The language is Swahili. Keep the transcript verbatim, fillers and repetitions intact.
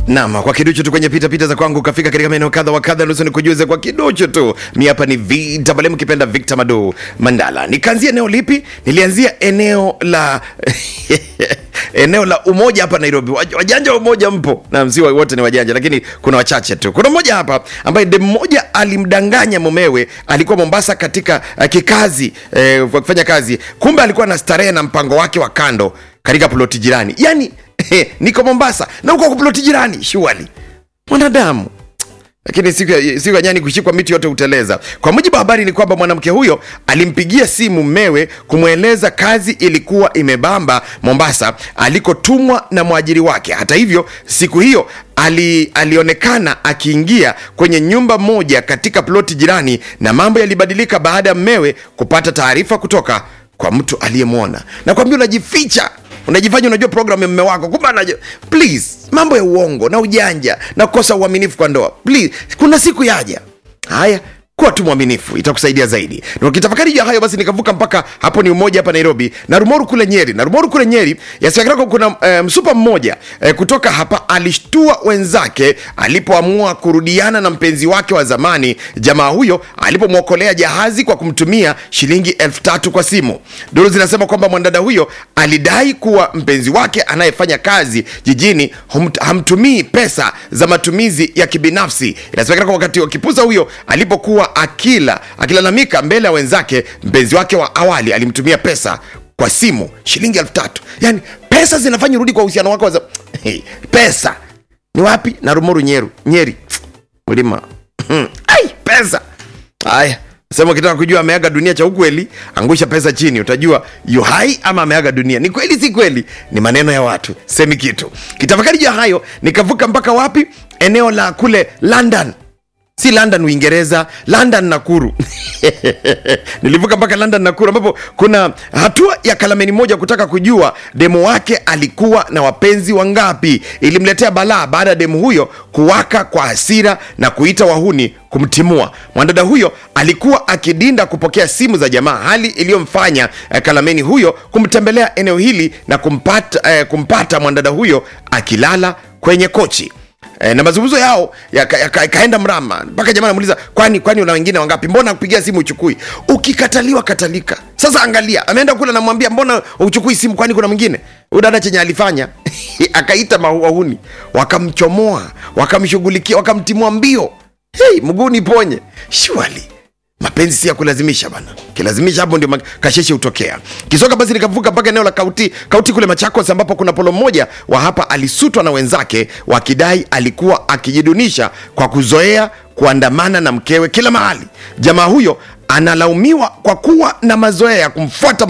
Naam, kwa kiduchu tu kwenye pita pita za kwangu kafika katika maeneo kadha wa kadha, nusu nikujuze kwa kiduchu tu. Mimi hapa ni V W M kipenda Victor Mado Mandala. Nikaanzia eneo lipi? Nilianzia eneo la eneo la Umoja hapa Nairobi. Wajanja wa Umoja mpo. Na msiwa wote ni wajanja, lakini kuna wachache tu. Kuna mmoja hapa ambaye dem mmoja alimdanganya mumewe, alikuwa Mombasa katika uh, kikazi eh, kufanya kazi. Kumbe alikuwa na starehe na mpango wake wa kando katika ploti jirani. Yaani niko Mombasa na uko kwa ploti jirani, shughuli mwanadamu. Lakini siku ya, siku ya nyani kushikwa miti yote uteleza. Kwa mujibu wa habari ni kwamba mwanamke huyo alimpigia simu mumewe kumweleza kazi ilikuwa imebamba Mombasa alikotumwa na mwajiri wake. Hata hivyo siku hiyo ali, alionekana akiingia kwenye nyumba moja katika ploti jirani, na mambo yalibadilika baada ya mumewe kupata taarifa kutoka kwa mtu aliyemwona. Na kwambia unajificha, unajifanya unajua program ya mume wako, kumbe anajua. Please, mambo ya uongo na ujanja na kukosa uaminifu kwa ndoa, please, kuna siku yaja. Haya, kuwa tu mwaminifu itakusaidia zaidi. Na ukitafakari ya hayo basi nikavuka mpaka hapo ni Umoja hapa Nairobi na Rumoru kule Nyeri. Na Rumoru kule Nyeri yasikako kuna e, msupa mmoja e, kutoka hapa alishtua wenzake alipoamua kurudiana na mpenzi wake wa zamani. Jamaa huyo alipomwokolea jahazi kwa kumtumia shilingi elfu tatu kwa simu. Duru zinasema kwamba mwanadada huyo alidai kuwa mpenzi wake anayefanya kazi jijini hamtumii pesa za matumizi ya kibinafsi. Inasemekana kwa wakati wa kipuza huyo alipokuwa akila akilalamika mbele ya wenzake, mpenzi wake wa awali alimtumia pesa kwa simu shilingi elfu tatu. Yani pesa zinafanya rudi kwa uhusiano wako wa hey, pesa ni wapi? Na Rumoru Nyeru Nyeri Mlima. Ai, pesa. Haya, sema ukitaka kujua ameaga dunia cha ukweli, angusha pesa chini utajua yu hai ama ameaga dunia. Ni kweli si kweli? Ni maneno ya watu, semi kitu. Kitafakari ya hayo nikavuka mpaka wapi? Eneo la kule London. Si London Uingereza, London Nakuru. Nilivuka mpaka London Nakuru ambapo kuna hatua ya Kalameni moja kutaka kujua demo wake alikuwa na wapenzi wangapi. Ilimletea balaa baada ya demo huyo kuwaka kwa hasira na kuita wahuni kumtimua. Mwanadada huyo alikuwa akidinda kupokea simu za jamaa, hali iliyomfanya eh, Kalameni huyo kumtembelea eneo hili na kumpata, eh, kumpata mwanadada huyo akilala kwenye kochi. E, na mazungumzo yao yakaenda ya, ya mrama mpaka jamaa anamuuliza, kwani kwani una wengine wangapi? Mbona kupigia simu uchukui? Ukikataliwa katalika. Sasa angalia, ameenda kula, namwambia mbona uchukui simu, kwani kuna mwingine? Udada chenye alifanya akaita mawahuni, wakamchomoa, wakamshughulikia, wakamtimua mbio. Hey, mguu ponye. Shwali. Mapenzi si ya kulazimisha bana. Kilazimisha hapo ndio kasheshe utokea. Kisoka basi nikavuka mpaka eneo la Kauti, Kauti kule Machakos ambapo kuna polo mmoja wa hapa alisutwa na wenzake wakidai alikuwa akijidunisha kwa kuzoea kuandamana na mkewe kila mahali. Jamaa huyo analaumiwa kwa kuwa na mazoea ya kumfuata